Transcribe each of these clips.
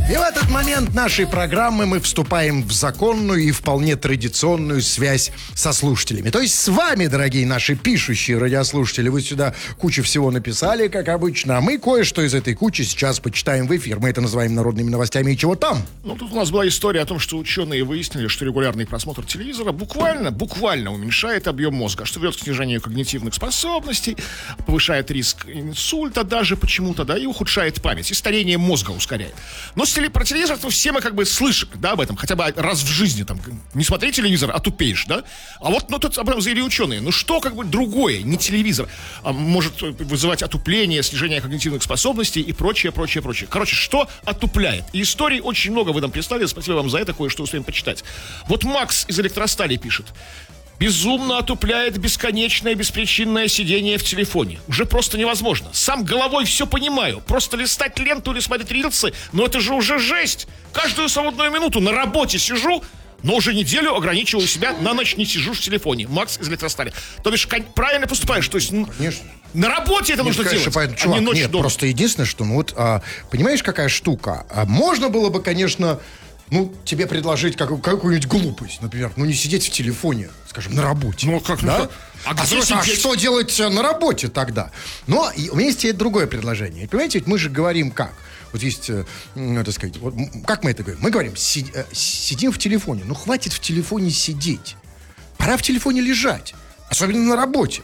И в этот момент нашей программы мы вступаем в законную и вполне традиционную связь со слушателями. То есть с вами, дорогие наши пишущие радиослушатели, вы сюда кучу всего написали, как обычно, а мы кое-что из этой кучи сейчас почитаем в эфир. Мы это называем народными новостями и чего там. Ну, тут у нас была история о том, что ученые выяснили, что регулярный просмотр телевизора буквально уменьшает объем мозга, что ведет к снижению когнитивных способностей, повышает риск инсульта даже почему-то, да, и ухудшает память, и старение мозга ускоряет. Но про телевизор, то все мы как бы слышим, да, об этом, хотя бы раз в жизни, там, не смотри телевизор, а тупеешь, да? А вот, тут об этом заявили ученые. Ну, что как бы другое, не телевизор, может вызывать отупление, снижение когнитивных способностей и прочее. Короче, что отупляет? И историй очень много вы нам прислали, спасибо вам за это, кое-что успеем почитать. Вот Макс из Электростали пишет. Безумно отупляет бесконечное беспричинное сидение в телефоне. Уже просто невозможно. Сам головой все понимаю. Просто листать ленту или смотреть рилсы, но это же уже жесть. Каждую свободную минуту на работе сижу, но уже неделю ограничиваю себя, на ночь не сижу в телефоне. Макс из Электростали. То бишь, правильно поступаешь. То есть, конечно. На работе это нужно делать, чувак, а не ночью дома. Просто единственное, что, понимаешь, какая штука? Можно было бы, конечно... тебе предложить какую-нибудь глупость, например, не сидеть в телефоне, скажем, на работе. Да? Что делать на работе тогда? Но у меня есть и другое предложение. Понимаете, ведь мы же говорим как? Вот есть, так сказать, как мы это говорим? Мы говорим, сидим в телефоне. Хватит в телефоне сидеть. Пора в телефоне лежать. Особенно на работе.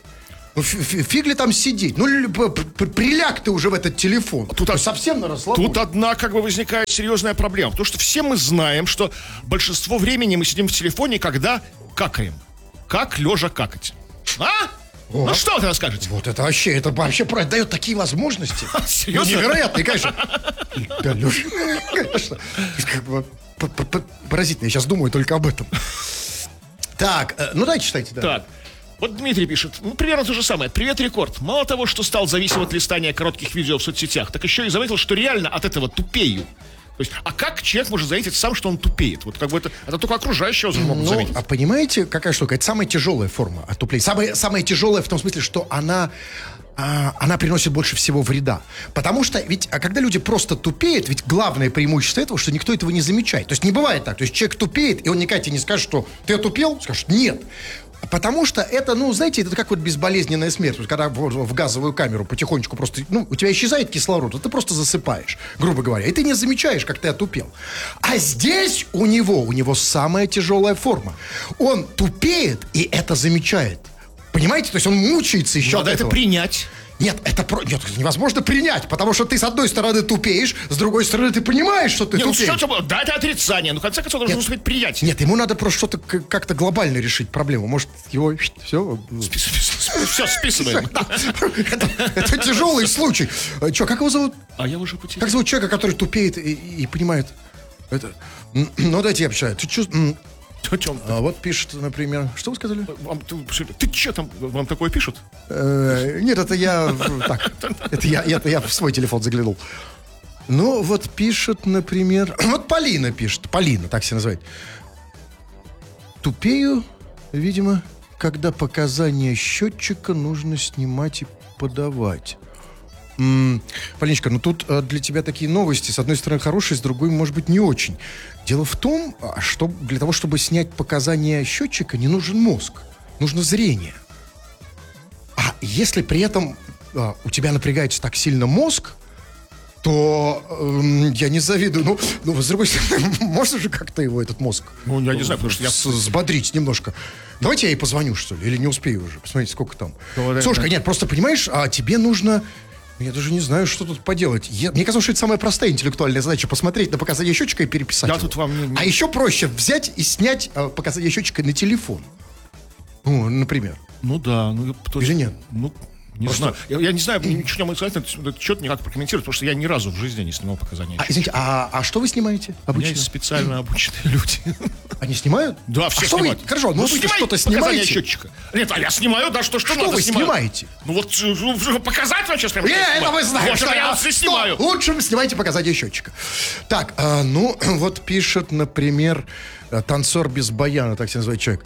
Фиг ли там сидеть? Приляг ты уже в этот телефон. Совсем на расслабоне. Тут одна возникает серьезная проблема. Потому что все мы знаем, что большинство времени мы сидим в телефоне, когда какаем. Как лежа какать. Ну что вы скажете? Это вообще дает такие возможности. Серьезно? Невероятные, конечно. Да, Леша, конечно. Поразительно, я сейчас думаю только об этом. Так, дайте читайте. Так. Вот Дмитрий пишет, примерно то же самое. Привет, Рекорд. Мало того, что стал зависим от листания коротких видео в соцсетях, так еще и заметил, что реально от этого тупею. То есть, а как человек может заметить сам, что он тупеет? Это только окружающие могут заметить. А понимаете, какая штука? Это самая тяжелая форма отупления. Самая тяжелая в том смысле, что она приносит больше всего вреда. Потому что ведь, когда люди просто тупеют, ведь главное преимущество этого, что никто этого не замечает. То есть не бывает так. То есть человек тупеет, и он никогда тебе не скажет, что ты отупел, скажет нет. Потому что это, знаете, это как безболезненная смерть. Когда в газовую камеру потихонечку просто, у тебя исчезает кислород, ты просто засыпаешь, грубо говоря, и ты не замечаешь, как ты отупел. А здесь у него самая тяжелая форма. Он тупеет, и это замечает. Понимаете? То есть он мучается еще от этого. Надо это принять. Нет, это невозможно принять, потому что ты с одной стороны тупеешь, с другой стороны ты понимаешь, что ты тупеешь. Да, это отрицание, в конце концов должен успеть принять. Нет, ему надо просто что-то как-то глобально решить проблему. Может, его все... Все, списываем. Это тяжелый случай. Как его зовут? А я уже потерял. Как зовут человека, который тупеет и понимает это? Дайте я почитаю. Ты что... вот пишет, например... Что вы сказали? Ты что там? Вам такое пишут? Нет, это я... Так, это я в свой телефон заглянул. Вот пишет, например... Вот Полина пишет. Полина, так себя называет. Тупею, видимо, когда показания счетчика нужно снимать и подавать. Полиночка, тут для тебя такие новости, с одной стороны хорошие, с другой, может быть, не очень. Дело в том, что для того, чтобы снять показания счетчика, не нужен мозг, нужно зрение. А если при этом у тебя напрягается так сильно мозг, то я не завидую. С другой стороны, можно же как-то его, этот мозг, я не знаю, потому что я... взбодрить немножко. Давайте я ей позвоню, что ли, или не успею уже. Посмотрите, сколько там. Слушай, нет, просто понимаешь, тебе нужно... Я даже не знаю, что тут поделать. Мне казалось, что это самая простая интеллектуальная задача — посмотреть на показания счетчика и переписать его. Тут вам... А еще проще взять и снять показания счетчика на телефон. Например. Да. Или нет? Не знаю. Я не знаю, ничего не могу сказать, этот счет никак прокомментировать, потому что я ни разу в жизни не снимал показания. Извините, а что вы снимаете обычно? У меня есть специально обученные люди. Они снимают? Да, все снимают. Хорошо, вы что-то снимаете? Счетчика. Нет, я снимаю, да, что надо вы снимаете? Показать вам сейчас прямо. Это вы знаете. Я снимаю. Лучше снимайте показания счетчика. Так, вот пишет, например, танцор без баяна, так себя называет человек.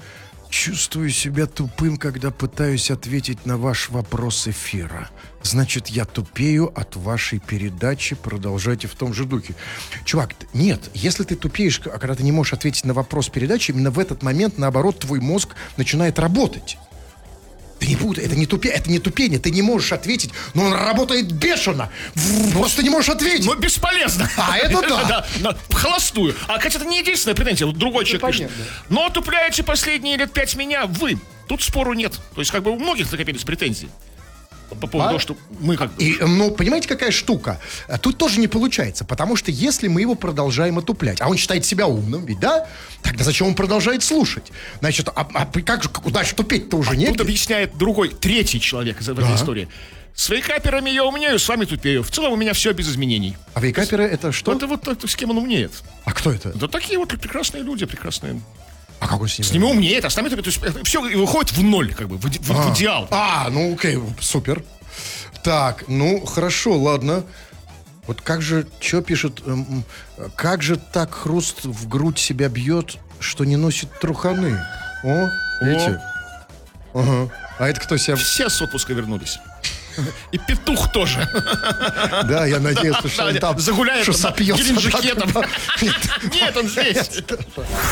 Чувствую себя тупым, когда пытаюсь ответить на ваш вопрос эфира. Значит, я тупею от вашей передачи. Продолжайте в том же духе. Чувак, нет, если ты тупеешь, а когда ты не можешь ответить на вопрос передачи, именно в этот момент, наоборот, твой мозг начинает работать. Ты не путай, это не тупение, ты не можешь ответить, но он работает бешено. Просто не можешь ответить. Ну, бесполезно. А, это да. Да, в холостую. А, хотя это не единственная претензия. Вот другой человек пишет. Но отупляете последние лет 5 меня вы. Тут спору нет. То есть, как бы у многих накопились претензии. По поводу того, что мы как бы... Ну, понимаете, какая штука? Тут тоже не получается, потому что если мы его продолжаем отуплять, а он считает себя умным, ведь, да? Тогда зачем он продолжает слушать? Значит, как же, куда же тупеть-то уже нет? Тут объясняет третий человек в этой истории. С вейкаперами я умнею, с вами тупею. В целом у меня все без изменений. А вейкаперы это что? Это вот с кем он умнеет. А кто это? Да такие вот прекрасные люди, прекрасные. А как он с ними? С ними умнеет, а с нами то есть все выходит в ноль, как бы, в идеал. Ну окей, супер. Так, ну хорошо, ладно. Вот как же, что пишет, как же так хруст в грудь себя бьет, что не носит труханы? Видите? Ага. А это кто себя... Все с отпуска вернулись. И петух тоже. Да, я надеюсь, что он там... Загуляет что на сопьется. Геленджике там. Нет, он здесь.